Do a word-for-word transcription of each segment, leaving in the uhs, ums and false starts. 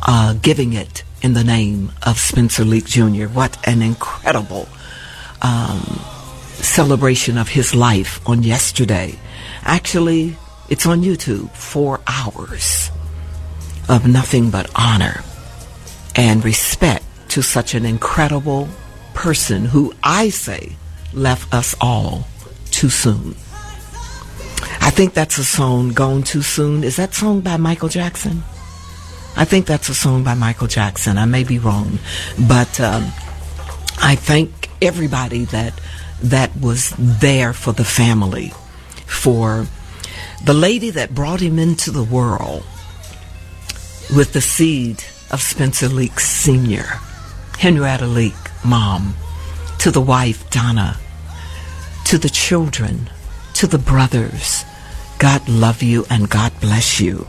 uh, giving it in the name of Spencer Leak Junior What an incredible um, celebration of his life on yesterday. Actually, it's on YouTube. Four hours of nothing but honor and respect to such an incredible person who I say left us all too soon. I think that's a song, Gone Too Soon. Is that song by Michael Jackson? I think that's a song by Michael Jackson. I may be wrong. But um, I thank everybody that that was there for the family, for the lady that brought him into the world with the seed of Spencer Leak Senior, Henrietta Leak, mom, to the wife, Donna, to the children, to the brothers. God love you and God bless you.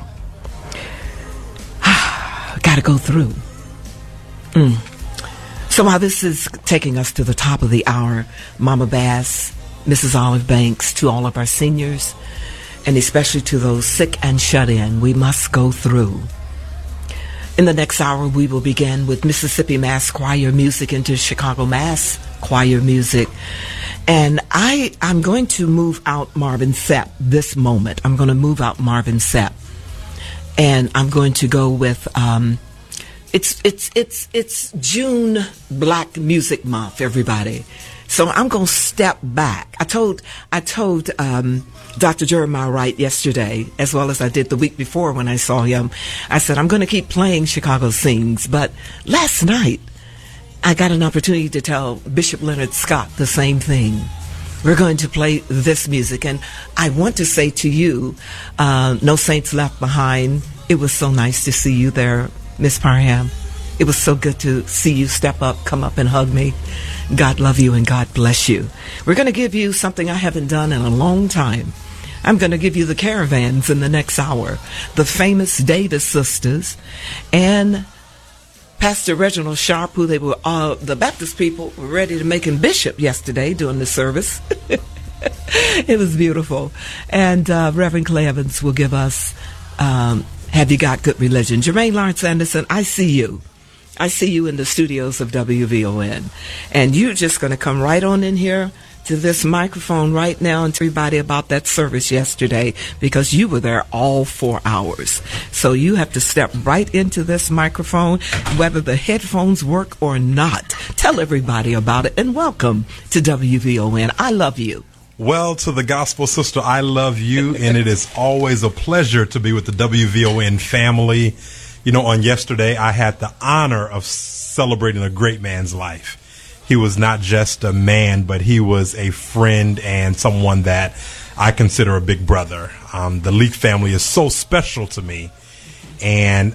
Gotta go through. Mm. So while this is taking us to the top of the hour, Mama Bass, Missus Olive Banks, to all of our seniors, and especially to those sick and shut in, we must go through. In the next hour, we will begin with Mississippi Mass Choir music into Chicago Mass Choir music. And I, I'm going to move out Marvin Sapp this moment. I'm going to move out Marvin Sapp. And I'm going to go with, um, it's, it's, it's, it's June Black Music Month, everybody. So I'm going to step back. I told, I told, um, Doctor Jeremiah Wright yesterday, as well as I did the week before when I saw him. I said, I'm going to keep playing Chicago Sings. But last night, I got an opportunity to tell Bishop Leonard Scott the same thing. We're going to play this music. And I want to say to you, uh, No Saints Left Behind. It was so nice to see you there, Miss Parham. It was so good to see you step up, come up and hug me. God love you and God bless you. We're going to give you something I haven't done in a long time. I'm going to give you the Caravans in the next hour. The famous Davis sisters and Pastor Reginald Sharp, who they were, uh, the Baptist people were ready to make him bishop yesterday during the service. It was beautiful. And uh, Reverend Clay Evans will give us um, Have You Got Good Religion? Jermaine Lawrence Anderson, I see you. I see you in the studios of W V O N. And you're just going to come right on in here to this microphone right now and tell everybody about that service yesterday, because you were there all four hours. So you have to step right into this microphone, whether the headphones work or not. Tell everybody about it, and welcome to W V O N. I love you. Well, to the gospel sister, I love you, and it is always a pleasure to be with the W V O N family. You know, on yesterday, I had the honor of celebrating a great man's life. He was not just a man, but he was a friend and someone that I consider a big brother. Um, the Leak family is so special to me, and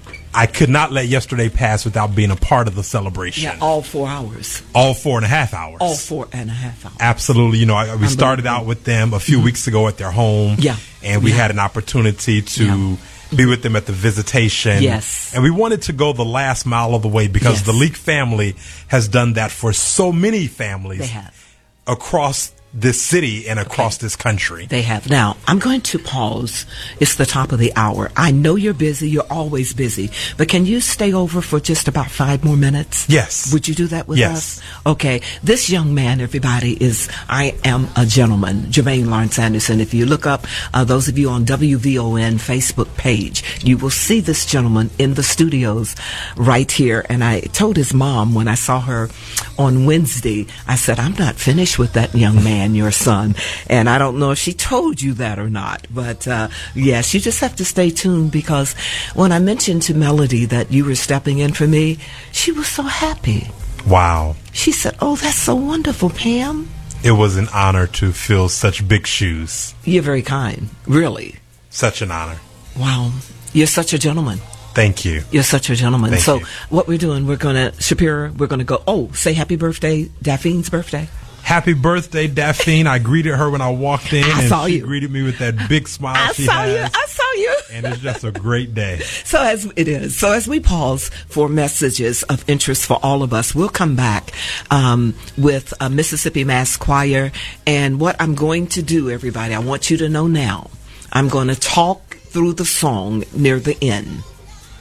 I could not let yesterday pass without being a part of the celebration. Yeah, all four hours. All four and a half hours. All four and a half hours. Absolutely. You know, I, we started out with them a few mm-hmm. weeks ago at their home. Yeah. And we yeah. had an opportunity to yeah. be with them at the visitation. Yes. And we wanted to go the last mile of the way, because yes. the Leak family has done that for so many families they have. across this city and across okay. this country. They have. Now, I'm going to pause. It's the top of the hour. I know you're busy. You're always busy. But can you stay over for just about five more minutes? Yes. Would you do that with yes. us? Okay. This young man, everybody, is I Am a Gentleman, Jermaine Lawrence Anderson. If you look up, uh, those of you on W V O N Facebook page, you will see this gentleman in the studios right here. And I told his mom when I saw her on Wednesday, I said, I'm not finished with that young man. And your son. And I don't know if she told you that or not, but uh, yes, you just have to stay tuned, because when I mentioned to Melody that you were stepping in for me, she was so happy. Wow. She said, oh, that's so wonderful, Pam. It was an honor to fill such big shoes. You're very kind, really. Such an honor. Wow. You're such a gentleman. Thank you. You're such a gentleman. Thank so you. What we're doing, we're going to, Shapira, we're going to go, oh, say happy birthday, Daphine's birthday. Happy birthday, Daphne. I greeted her when I walked in, I and saw she you. greeted me with that big smile I she saw has. you. I saw you. And it's just a great day. So as it is. So as we pause for messages of interest for all of us, we'll come back um, with a Mississippi Mass Choir. And what I'm going to do, everybody, I want you to know now, I'm going to talk through the song near the end.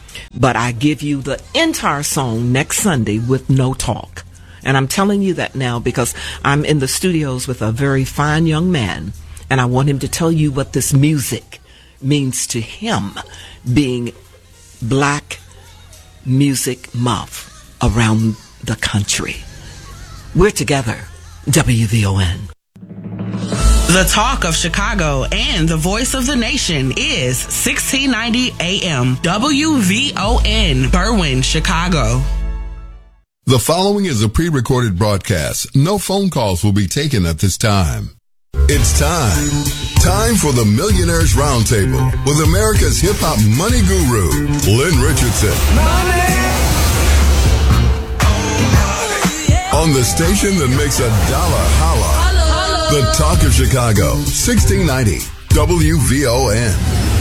But I give you the entire song next Sunday with no talk. And I'm telling you that now because I'm in the studios with a very fine young man, and I want him to tell you what this music means to him, being Black Music Month around the country. We're together, W V O N. The talk of Chicago and the voice of the nation is sixteen ninety A M W V O N, Berwyn, Chicago. The following is a pre-recorded broadcast. No phone calls will be taken at this time. It's time. Time for the Millionaires Roundtable with America's hip-hop money guru, Lynn Richardson. Money. On the station that makes a dollar holla. The Talk of Chicago, sixteen ninety W V O N.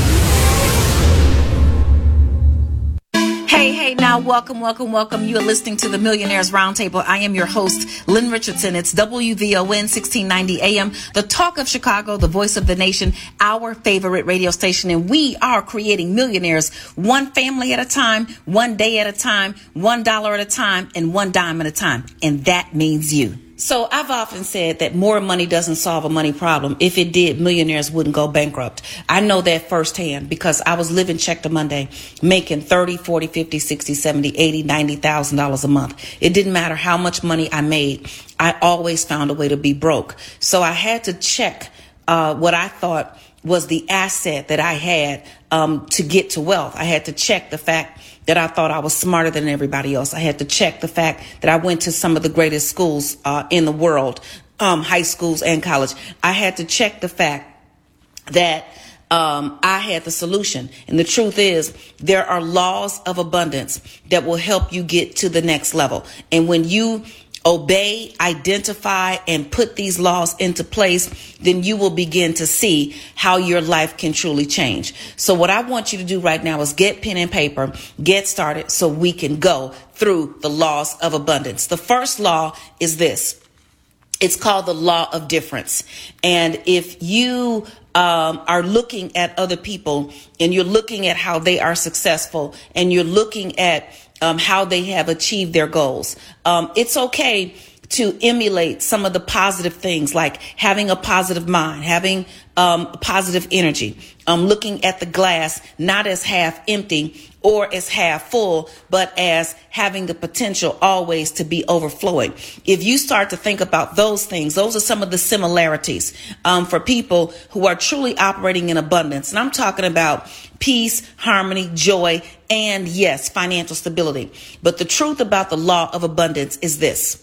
Hey, hey, now welcome, welcome, welcome. You are listening to the Millionaires Roundtable. I am your host, Lynn Richardson. It's W V O N sixteen ninety A M, the Talk of Chicago, the voice of the nation, our favorite radio station. And we are creating millionaires one family at a time, one day at a time, one dollar at a time, and one dime at a time. And that means you. So I've often said that more money doesn't solve a money problem. If it did, millionaires wouldn't go bankrupt. I know that firsthand because I was living check to Monday, making thirty, forty, fifty, sixty, seventy, eighty, ninety thousand dollars a month. It didn't matter how much money I made. I always found a way to be broke. So I had to check uh, what I thought was the asset that I had um, to get to wealth. I had to check the fact that I thought I was smarter than everybody else. I had to check the fact that I went to some of the greatest schools uh, in the world, um, high schools and college. I had to check the fact that um, I had the solution. And the truth is, there are laws of abundance that will help you get to the next level. And when you obey, identify, and put these laws into place, then you will begin to see how your life can truly change. So what I want you to do right now is get pen and paper, get started so we can go through the laws of abundance. The first law is this. It's called the law of difference. And if you um, are looking at other people and you're looking at how they are successful and you're looking at um, how they have achieved their goals, um, it's okay to emulate some of the positive things like having a positive mind, having um, positive energy, um, looking at the glass not as half empty or as half full, but as having the potential always to be overflowing. If you start to think about those things, those are some of the similarities um, for people who are truly operating in abundance. And I'm talking about peace, harmony, joy, and yes, financial stability. But the truth about the law of abundance is this.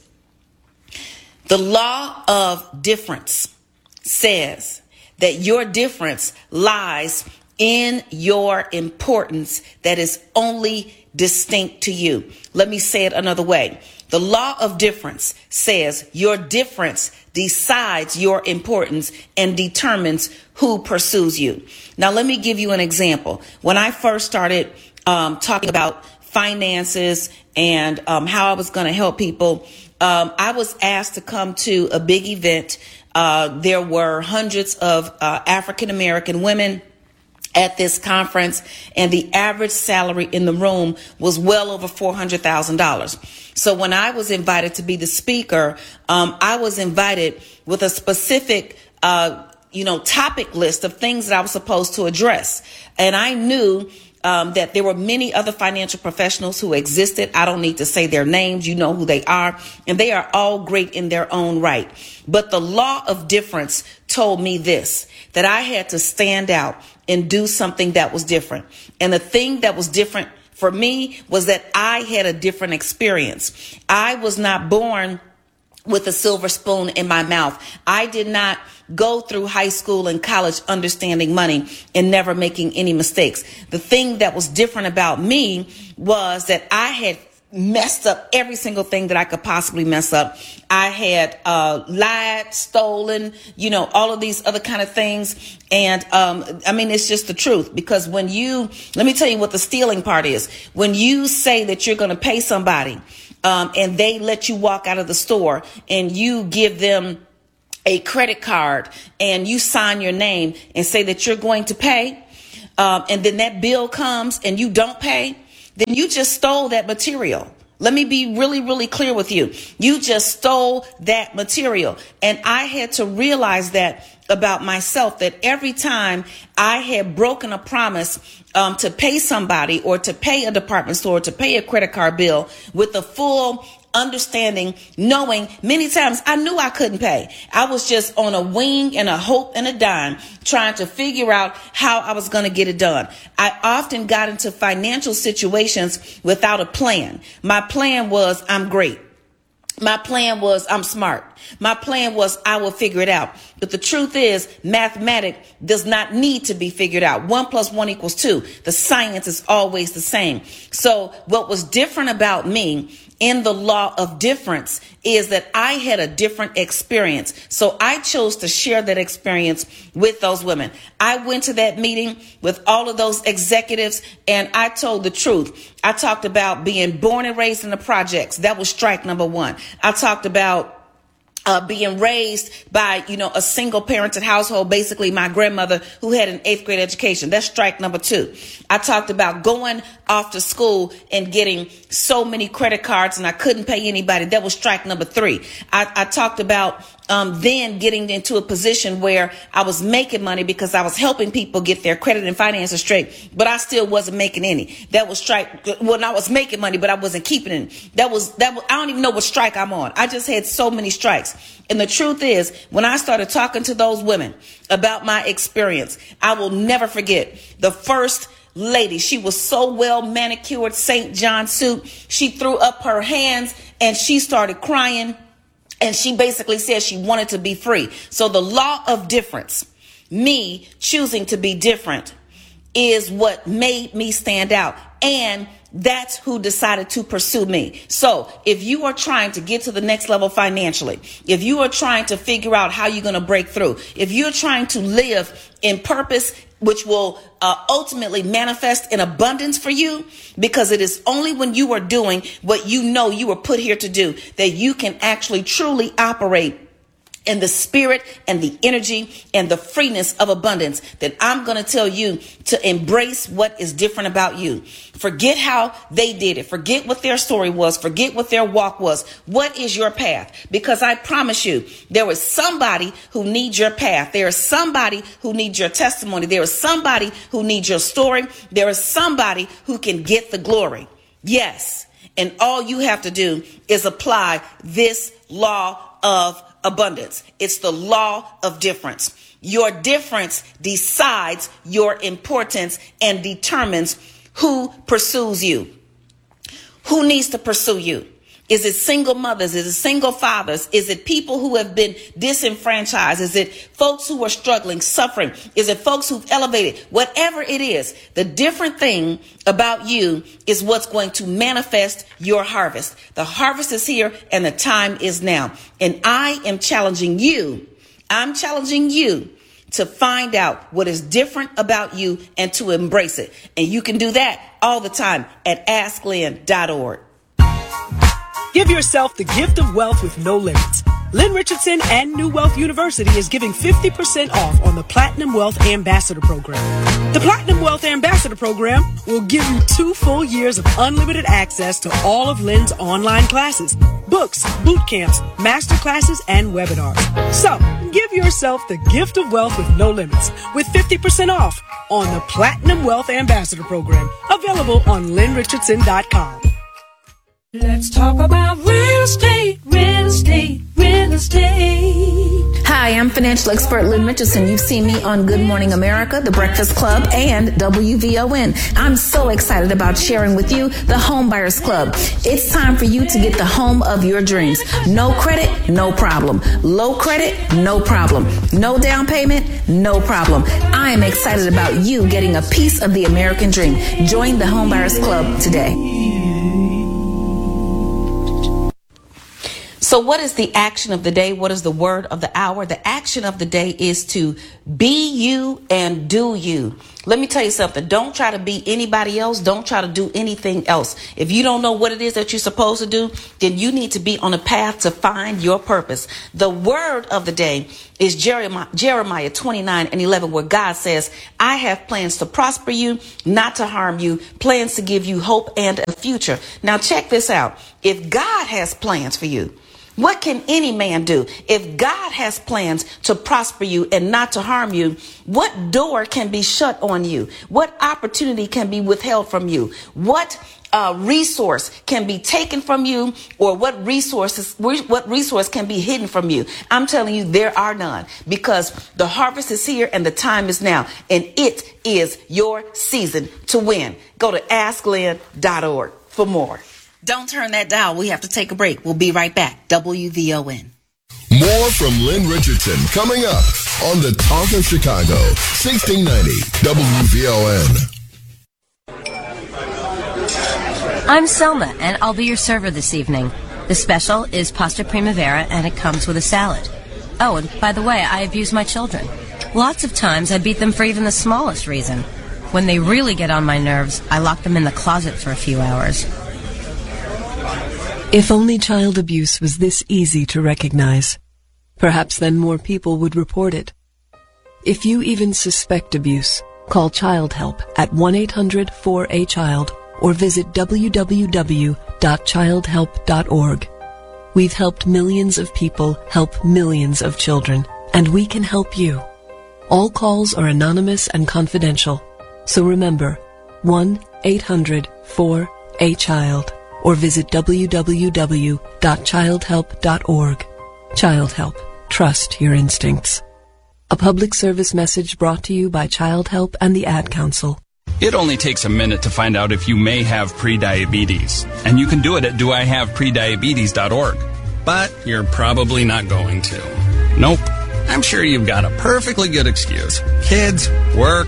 The law of difference says that your difference lies in your importance that is only distinct to you. Let me say it another way. The law of difference says your difference decides your importance and determines who pursues you. Now, let me give you an example. When I first started um, talking about finances and um, how I was going to help people, um, I was asked to come to a big event. Uh, there were hundreds of uh, African-American women at this conference, and the average salary in the room was well over four hundred thousand dollars. So when I was invited to be the speaker, um, I was invited with a specific, uh, you know, topic list of things that I was supposed to address. And I knew Um, that there were many other financial professionals who existed. I don't need to say their names. You know who they are. And they are all great in their own right. But the law of difference told me this, that I had to stand out and do something that was different. And the thing that was different for me was that I had a different experience. I was not born with a silver spoon in my mouth. I did not go through high school and college understanding money and never making any mistakes. The thing that was different about me was that I had messed up every single thing that I could possibly mess up. I had uh, lied, stolen, you know, all of these other kind of things. And um, I mean, it's just the truth, because when you, let me tell you what the stealing part is. When you say that you're going to pay somebody um, and they let you walk out of the store and you give them a credit card and you sign your name and say that you're going to pay, um, and then that bill comes and you don't pay, then you just stole that material. Let me be really, really clear with you. You just stole that material. And I had to realize that about myself, that every time I had broken a promise um, to pay somebody or to pay a department store, to pay a credit card bill with a full understanding, knowing many times I knew I couldn't pay. I was just on a wing and a hope and a dime trying to figure out how I was going to get it done. I often got into financial situations without a plan. My plan was I'm great. My plan was I'm smart. My plan was I will figure it out. But the truth is, mathematics does not need to be figured out. One plus one equals two. The science is always the same. So what was different about me in the law of difference is that I had a different experience. So I chose to share that experience with those women. I went to that meeting with all of those executives and I told the truth. I talked about being born and raised in the projects. That was strike number one. I talked about Uh, being raised by, you know, a single parented household, basically my grandmother who had an eighth grade education. That's strike number two. I talked about going off to school and getting so many credit cards and I couldn't pay anybody. That was strike number three. I, I talked about um, then getting into a position where I was making money because I was helping people get their credit and finances straight, but I still wasn't making any. That was strike. Well, I was making money, but I wasn't keeping it. That was, that was, I don't even know what strike I'm on. I just had so many strikes. And the truth is, when I started talking to those women about my experience, I will never forget the first lady. She was so well manicured, Saint John suit. She threw up her hands and she started crying. And she basically said she wanted to be free. So the law of difference, me choosing to be different, is what made me stand out. And that's who decided to pursue me. So if you are trying to get to the next level financially, if you are trying to figure out how you're going to break through, if you're trying to live in purpose, which will uh, ultimately manifest in abundance for you, because it is only when you are doing what you know you were put here to do that you can actually truly operate and the spirit and the energy and the freeness of abundance, that I'm going to tell you to embrace what is different about you. Forget how they did it. Forget what their story was. Forget what their walk was. What is your path? Because I promise you, there is somebody who needs your path. There is somebody who needs your testimony. There is somebody who needs your story. There is somebody who can get the glory. Yes. And all you have to do is apply this law of abundance. It's the law of difference. Your difference decides your importance and determines who pursues you. Who needs to pursue you? Is it single mothers? Is it single fathers? Is it people who have been disenfranchised? Is it folks who are struggling, suffering? Is it folks who've elevated? Whatever it is, the different thing about you is what's going to manifest your harvest. The harvest is here and the time is now. And I am challenging you. I'm challenging you to find out what is different about you and to embrace it. And you can do that all the time at ask lynn dot org. Give yourself the gift of wealth with no limits. Lynn Richardson and New Wealth University is giving fifty percent off on the Platinum Wealth Ambassador Program. The Platinum Wealth Ambassador Program will give you two full years of unlimited access to all of Lynn's online classes, books, boot camps, master classes, and webinars. So give yourself the gift of wealth with no limits with fifty percent off on the Platinum Wealth Ambassador Program, available on lynn richardson dot com. Let's talk about real estate, real estate, real estate. Hi, I'm financial expert Lynn Richardson. You've seen me on Good Morning America, The Breakfast Club, and W V O N. I'm so excited about sharing with you the Home Buyers Club. It's time for you to get the home of your dreams. No credit, no problem. Low credit, no problem. No down payment, no problem. I am excited about you getting a piece of the American dream. Join the Home Buyers Club today. So what is the action of the day? What is the word of the hour? The action of the day is to be you and do you. Let me tell you something. Don't try to be anybody else. Don't try to do anything else. If you don't know what it is that you're supposed to do, then you need to be on a path to find your purpose. The word of the day is Jeremiah, Jeremiah twenty-nine and eleven, where God says, I have plans to prosper you, not to harm you, plans to give you hope and a future. Now check this out. If God has plans for you, what can any man do? If God has plans to prosper you and not to harm you, what door can be shut on you? What opportunity can be withheld from you? What uh, resource can be taken from you, or what resources, what resource can be hidden from you? I'm telling you, there are none, because the harvest is here and the time is now, and it is your season to win. Go to ask lynn dot org for more. Don't turn that dial. We have to take a break. We'll be right back. W V O N. More from Lynn Richardson coming up on the Talk of Chicago, sixteen ninety W V O N. I'm Selma, and I'll be your server this evening. The special is pasta primavera, and it comes with a salad. Oh, and by the way, I abuse my children. Lots of times I beat them for even the smallest reason. When they really get on my nerves, I lock them in the closet for a few hours. If only child abuse was this easy to recognize, perhaps then more people would report it. If you even suspect abuse, call Child Help at one eight hundred four A child or visit w w w dot child help dot org. We've helped millions of people help millions of children, and we can help you. All calls are anonymous and confidential, so remember, one eight hundred four A child. Or visit w w w dot child help dot org. Child Help. Trust your instincts. A public service message brought to you by Child Help and the Ad Council. It only takes a minute to find out if you may have prediabetes, and you can do it at do I have prediabetes dot org. But you're probably not going to. Nope. I'm sure you've got a perfectly good excuse. Kids, work.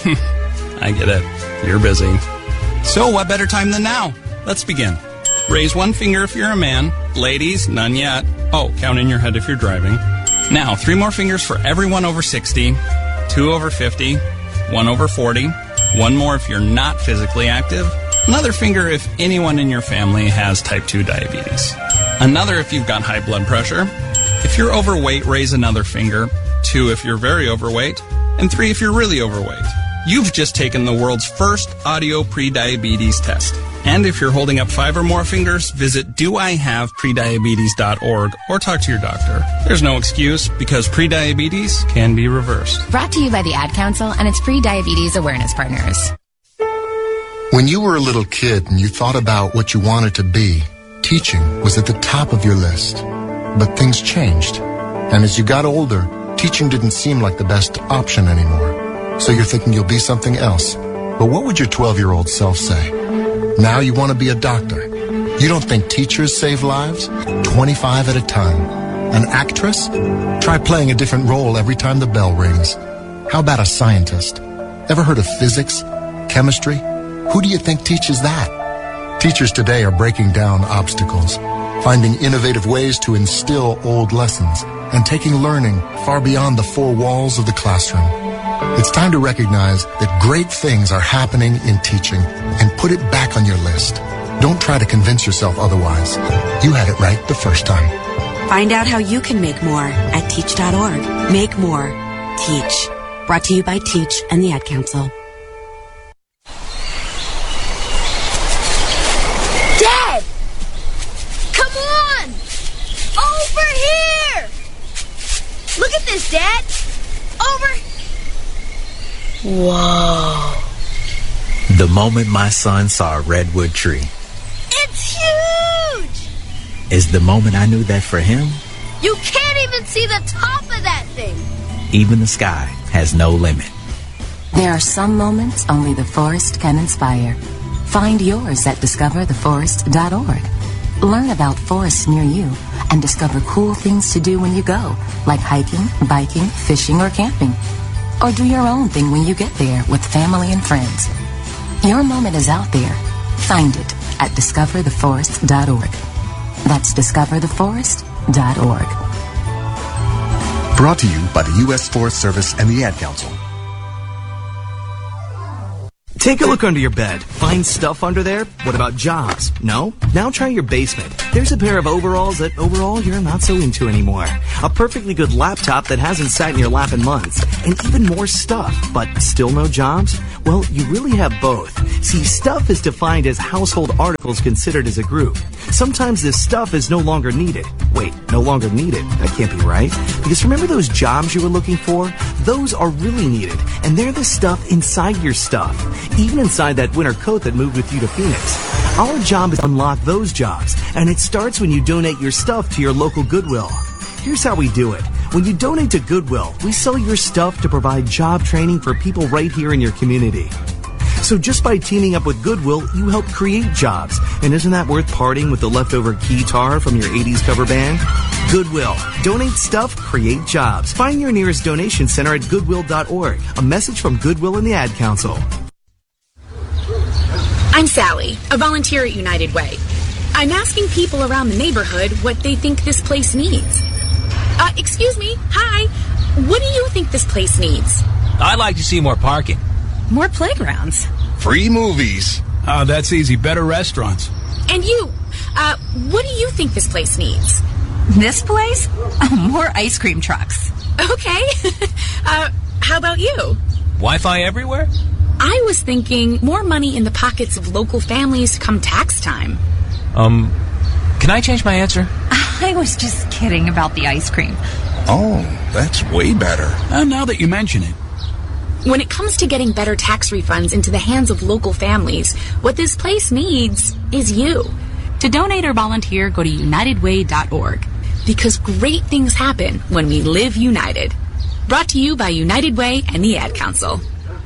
I get it. You're busy. So what better time than now? Let's begin. Raise one finger if you're a man. Ladies, none yet. Oh, count in your head if you're driving. Now, three more fingers for everyone over sixty, two over fifty, one over forty, one more if you're not physically active, another finger if anyone in your family has type two diabetes, another if you've got high blood pressure. If you're overweight, raise another finger, two if you're very overweight, and three if you're really overweight. You've just taken the world's first audio prediabetes test. And if you're holding up five or more fingers, visit do I have prediabetes dot org or talk to your doctor. There's no excuse, because prediabetes can be reversed. Brought to you by the Ad Council and its pre-diabetes awareness partners. When you were a little kid and you thought about what you wanted to be, teaching was at the top of your list. But things changed. And as you got older, teaching didn't seem like the best option anymore. So you're thinking you'll be something else. But what would your twelve-year-old self say? Now you want to be a doctor. You don't think teachers save lives? twenty-five at a time. An actress? Try playing a different role every time the bell rings. How about a scientist? Ever heard of physics? Chemistry? Who do you think teaches that? Teachers today are breaking down obstacles, finding innovative ways to instill old lessons, and taking learning far beyond the four walls of the classroom. It's time to recognize that great things are happening in teaching and put it back on your list. Don't try to convince yourself otherwise. You had it right the first time. Find out how you can make more at teach dot org. Make more. Teach. Brought to you by Teach and the Ad Council. Dad! Come on! Over here! Look at this, Dad! Over here! Whoa. The moment my son saw a redwood tree. It's huge! Is the moment I knew that for him, you can't even see the top of that thing. Even the sky has no limit. There are some moments only the forest can inspire. Find yours at discover the forest dot org. Learn about forests near you and discover cool things to do when you go, like hiking, biking, fishing, or camping. Or do your own thing when you get there with family and friends. Your moment is out there. Find it at discover the forest dot org. That's discover the forest dot org. Brought to you by the U S Forest Service and the Ad Council. Take a look under your bed. Find stuff under there? What about jobs? No? Now try your basement. There's a pair of overalls that overall you're not so into anymore. A perfectly good laptop that hasn't sat in your lap in months. And even more stuff, but still no jobs? Well, you really have both. See, stuff is defined as household articles considered as a group. Sometimes this stuff is no longer needed. Wait, no longer needed? That can't be right. Because remember those jobs you were looking for? Those are really needed. And they're the stuff inside your stuff. Even inside that winter coat that moved with you to Phoenix. Our job is to unlock those jobs. And it starts when you donate your stuff to your local Goodwill. Here's how we do it. When you donate to Goodwill, we sell your stuff to provide job training for people right here in your community. So just by teaming up with Goodwill, you help create jobs. And isn't that worth parting with the leftover guitar from your eighties cover band? Goodwill. Donate stuff, create jobs. Find your nearest donation center at goodwill dot org. A message from Goodwill and the Ad Council. I'm Sally, a volunteer at United Way. I'm asking people around the neighborhood what they think this place needs. Uh, excuse me. Hi. What do you think this place needs? I'd like to see more parking. More playgrounds. Free movies. Oh, that's easy. Better restaurants. And you, uh, what do you think this place needs? This place? Oh, more ice cream trucks. Okay. uh, how about you? Wi-Fi everywhere? I was thinking more money in the pockets of local families come tax time. Um, can I change my answer? I was just kidding about the ice cream. Oh, that's way better. Uh, now that you mention it. When it comes to getting better tax refunds into the hands of local families, what this place needs is you. To donate or volunteer, go to united way dot org. Because great things happen when we live united. Brought to you by United Way and the Ad Council.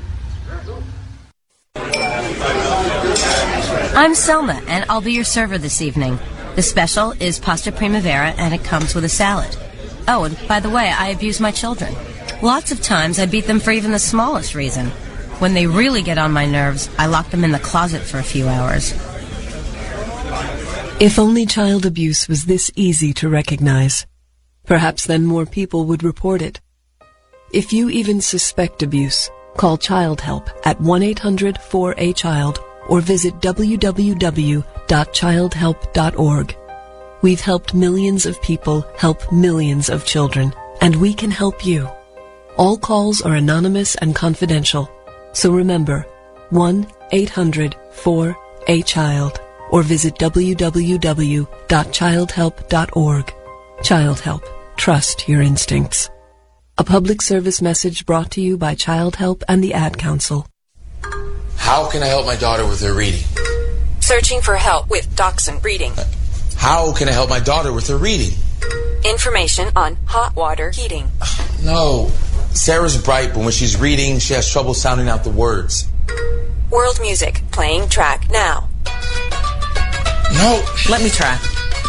I'm Selma, and I'll be your server this evening. The special is pasta primavera, and it comes with a salad. Oh, and by the way, I abuse my children. Lots of times I beat them for even the smallest reason. When they really get on my nerves, I lock them in the closet for a few hours. If only child abuse was this easy to recognize, perhaps then more people would report it. If you even suspect abuse, call Child Help at one eight hundred four A child or visit w w w dot child help dot org. We've helped millions of people help millions of children, and we can help you. All calls are anonymous and confidential, so remember, one eight hundred four A child or visit w w w dot child help dot org. Child Help. Trust your instincts. A public service message brought to you by Child Help and the Ad Council. How can I help my daughter with her reading? Searching for help with Dachshund breeding. How can I help my daughter with her reading? Information on hot water heating. No. Sarah's bright, but when she's reading, she has trouble sounding out the words. World music, playing track now. No. Let me try.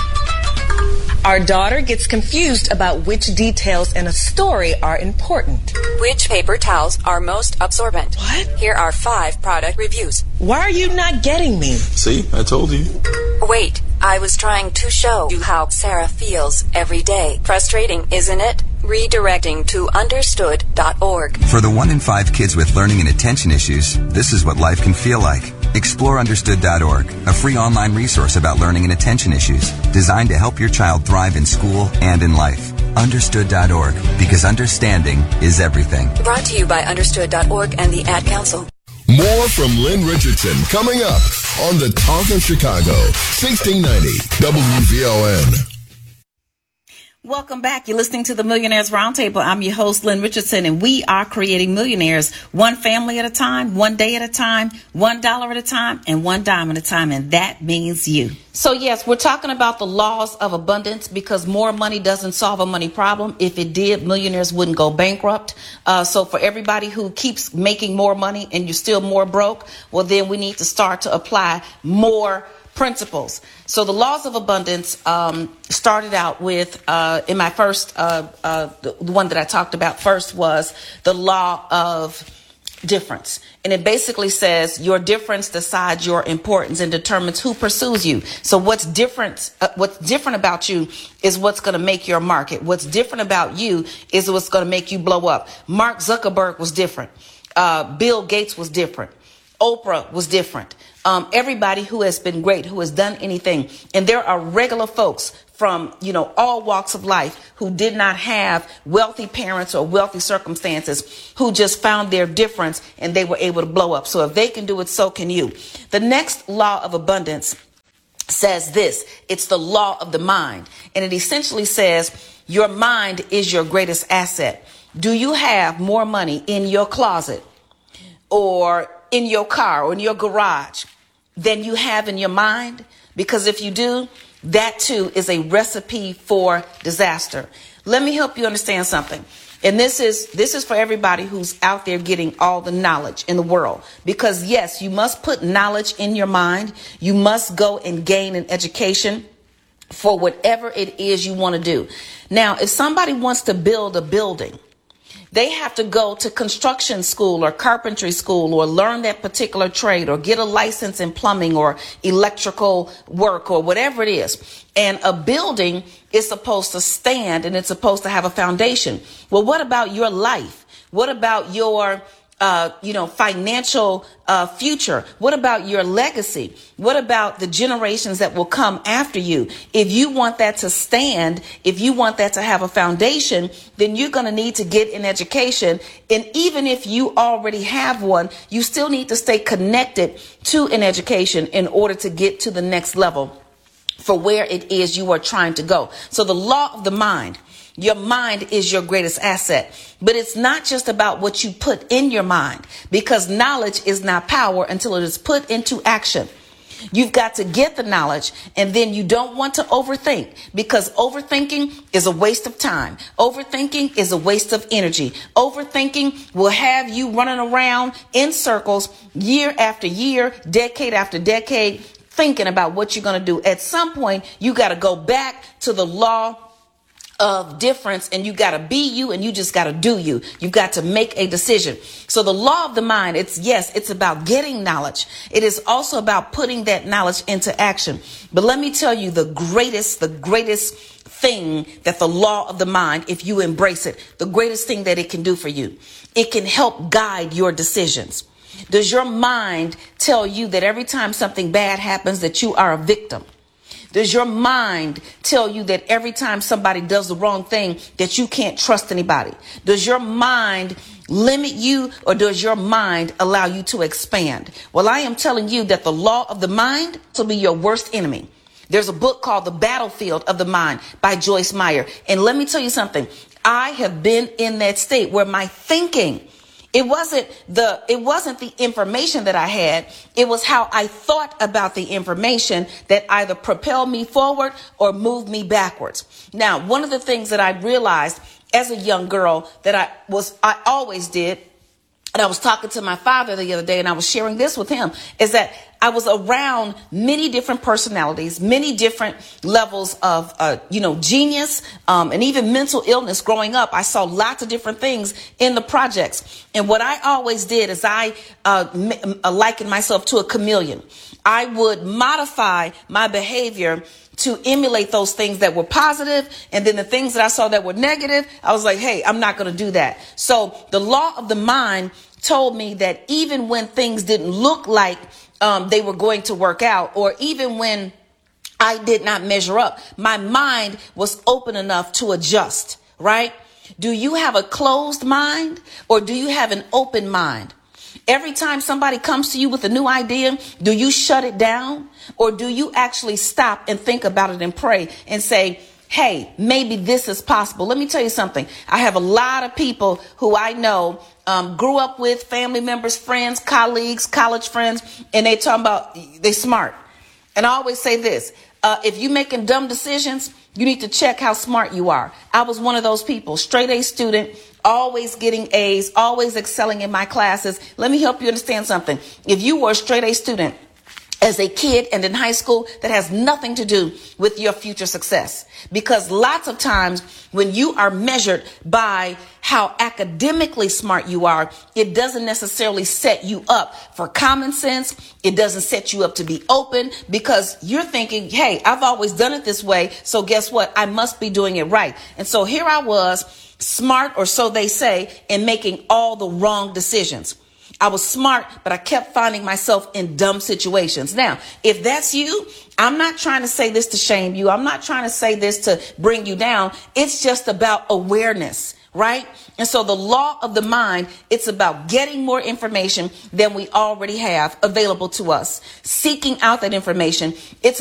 Our daughter gets confused about which details in a story are important. Which paper towels are most absorbent? What? Here are five product reviews. Why are you not getting me? See, I told you. Wait, I was trying to show you how Sarah feels every day. Frustrating, isn't it? Redirecting to understood dot org. For the one in five kids with learning and attention issues, this is what life can feel like. Explore understood dot org, a free online resource about learning and attention issues, designed to help your child thrive in school and in life. understood dot org, because understanding is everything. Brought to you by understood dot org and the Ad Council. More from Lynn Richardson coming up on the Talk of Chicago, sixteen ninety W V O N. Welcome back. You're listening to the Millionaires Roundtable. I'm your host, Lynn Richardson, and we are creating millionaires one family at a time, one day at a time, one dollar at a time, and one dime at a time, and that means you. So, yes, we're talking about the laws of abundance because more money doesn't solve a money problem. If it did, millionaires wouldn't go bankrupt. Uh, so for everybody who keeps making more money and you're still more broke, well, then we need to start to apply more principles. So the laws of abundance um, started out with, uh, in my first, uh, uh, the one that I talked about first was the law of difference. And it basically says your difference decides your importance and determines who pursues you. So what's different, uh, what's different about you is what's going to make your market. What's different about you is what's going to make you blow up. Mark Zuckerberg was different. Uh, Bill Gates was different. Oprah was different. Um, everybody who has been great, who has done anything. And there are regular folks from, you know, all walks of life who did not have wealthy parents or wealthy circumstances, who just found their difference and they were able to blow up. So if they can do it, so can you. The next law of abundance says this. It's the law of the mind. And it essentially says your mind is your greatest asset. Do you have more money in your closet or in your car or in your garage than you have in your mind? Because if you do, that too is a recipe for disaster. Let me help you understand something. And this is this is for everybody who's out there getting all the knowledge in the world. Because yes, you must put knowledge in your mind. You must go and gain an education for whatever it is you want to do. Now, if somebody wants to build a building, they have to go to construction school or carpentry school or learn that particular trade or get a license in plumbing or electrical work or whatever it is. And a building is supposed to stand and it's supposed to have a foundation. Well, what about your life? What about your Uh, you know, financial uh, future? What about your legacy? What about the generations that will come after you? If you want that to stand, if you want that to have a foundation, then you're going to need to get an education. And even if you already have one, you still need to stay connected to an education in order to get to the next level for where it is you are trying to go. So the law of the mind. Your mind is your greatest asset, but it's not just about what you put in your mind, because knowledge is not power until it is put into action. You've got to get the knowledge, and then you don't want to overthink, because overthinking is a waste of time. Overthinking is a waste of energy. Overthinking will have you running around in circles year after year, decade after decade, thinking about what you're going to do. At some point, you got to go back to the law of difference, and you got to be you, and you just got to do you. You've got to make a decision. So the law of the mind, it's yes, it's about getting knowledge. It is also about putting that knowledge into action. But let me tell you the greatest, the greatest thing that the law of the mind, if you embrace it, the greatest thing that it can do for you, it can help guide your decisions. Does your mind tell you that every time something bad happens that you are a victim? Does your mind tell you that every time somebody does the wrong thing that you can't trust anybody? Does your mind limit you, or does your mind allow you to expand? Well, I am telling you that the law of the mind will be your worst enemy. There's a book called The Battlefield of the Mind by Joyce Meyer. And let me tell you something. I have been in that state where my thinking, It wasn't the it wasn't the information that I had. It was how I thought about the information that either propelled me forward or moved me backwards. Now, one of the things that I realized as a young girl that I was I always did, and I was talking to my father the other day, and I was sharing this with him, is that I was around many different personalities, many different levels of, uh, you know, genius, um, and even mental illness growing up. I saw lots of different things in the projects. And what I always did is I uh, m- likened myself to a chameleon. I would modify my behavior to emulate those things that were positive, and then the things that I saw that were negative, I was like, hey, I'm not going to do that. So the law of the mind told me that even when things didn't look like um, they were going to work out, or even when I did not measure up, my mind was open enough to adjust, right? Do you have a closed mind, or do you have an open mind? Every time somebody comes to you with a new idea, do you shut it down, or do you actually stop and think about it and pray and say, hey, maybe this is possible? Let me tell you something. I have a lot of people who I know um, grew up with, family members, friends, colleagues, college friends, and they talk about they smart. And I always say this, uh, if you're making dumb decisions, you need to check how smart you are. I was one of those people, straight A student, always getting A's, always excelling in my classes. Let me help you understand something. If you were a straight A student as a kid and in high school, that has nothing to do with your future success. Because lots of times when you are measured by how academically smart you are, it doesn't necessarily set you up for common sense. It doesn't set you up to be open, because you're thinking, hey, I've always done it this way, so guess what? I must be doing it right. And so here I was, smart, or so they say, and making all the wrong decisions. I was smart, but I kept finding myself in dumb situations. Now, if that's you, I'm not trying to say this to shame you. I'm not trying to say this to bring you down. It's just about awareness, right? And so the law of the mind, it's about getting more information than we already have available to us, seeking out that information. It's